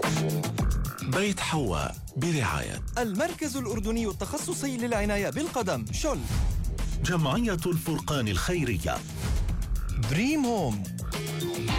بيت حواء برعاية المركز الأردني التخصصي للعناية بالقدم شل، جمعية الفرقان الخيرية، دريم هوم.